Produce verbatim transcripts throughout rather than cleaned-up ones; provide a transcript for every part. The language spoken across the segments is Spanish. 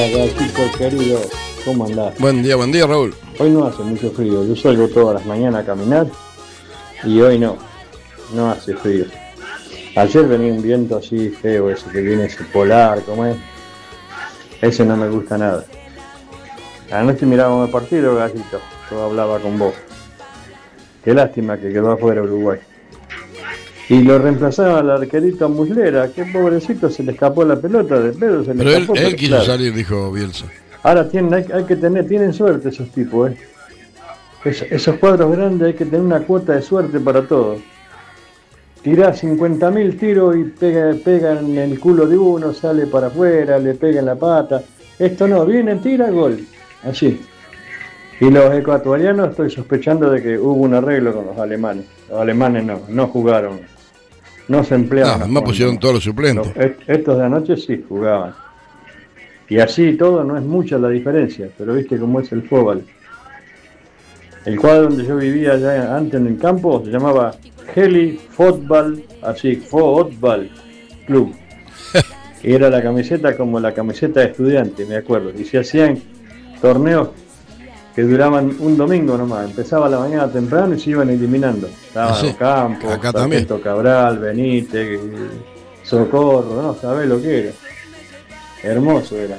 Gatito querido, ¿cómo andás? Buen día, buen día, Raúl. Hoy no hace mucho frío, yo salgo todas las mañanas a caminar y hoy no, no hace frío. Ayer venía un viento así feo, ese que viene ese polar, ¿cómo es? Ese no me gusta nada. Anoche mirábamos el partido, Gatito, yo hablaba con vos. Qué lástima que quedó afuera Uruguay. Y lo reemplazaba al arquerito Muslera, qué pobrecito, se le escapó la pelota de pedo, se le Pero él, escapó. él pero quiso claro. salir, dijo Bielsa. Ahora tienen, hay, hay que tener, tienen suerte esos tipos, ¿eh? Es, esos cuadros grandes hay que tener una cuota de suerte para todo. Tirá cincuenta mil tiros y pega, pega en el culo de uno, sale para afuera, le pega en la pata. Esto no, viene, tira, gol. Así. Y los ecuatorianos estoy sospechando de que hubo un arreglo con los alemanes. Los alemanes no, no jugaron. No se empleaban. No, además pusieron todos los suplentes. Los, estos de anoche sí jugaban. Y así y todo no es mucha la diferencia, pero viste cómo es el fútbol. El cuadro donde yo vivía allá antes en el campo se llamaba Heli Fútbol, así, Fútbol Club. Y era la camiseta como la camiseta de estudiante, me acuerdo. Y se hacían torneos que duraban un domingo nomás. Empezaba la mañana temprano y se iban eliminando. Estaban ¿Ah, sí? los campos, Acá también. Cabral, Benítez, Socorro, no sabés lo que era. Hermoso era.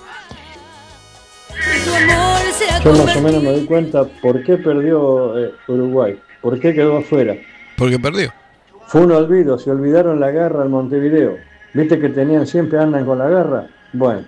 Yo más o menos me doy cuenta por qué perdió eh, Uruguay, por qué quedó afuera. Porque perdió. Fue un olvido, se olvidaron la garra en Montevideo. ¿Viste que tenían, siempre andan con la garra? Bueno.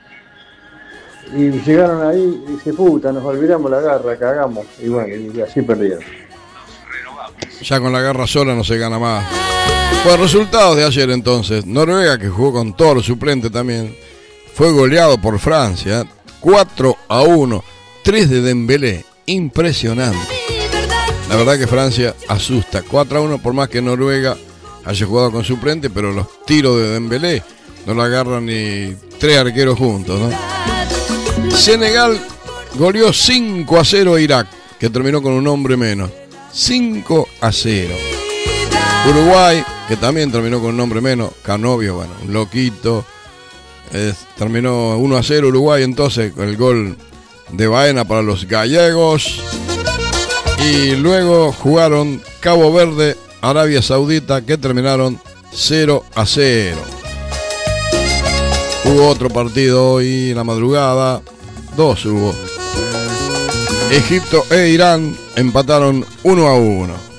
Y llegaron ahí y dice, puta, nos olvidamos la garra, cagamos. Y bueno, y así perdieron. Ya con la garra sola no se gana más. Pues resultados de ayer entonces. Noruega, que jugó con todos los suplentes también, fue goleado por Francia. cuatro a uno. tres de Dembélé. Impresionante. La verdad que Francia asusta. cuatro a uno por más que Noruega haya jugado con suplente, pero los tiros de Dembélé no lo agarran ni tres arqueros juntos, ¿no? Senegal goleó cinco a cero a Irak, que terminó con un hombre menos. cinco a cero. Uruguay, que también terminó con un hombre menos. Canovio, bueno, un loquito. Eh, terminó uno a cero Uruguay, entonces con el gol de Baena para los gallegos. Y luego jugaron Cabo Verde, Arabia Saudita, que terminaron cero a cero. Hubo otro partido hoy en la madrugada, dos hubo. Egipto e Irán empataron uno a uno.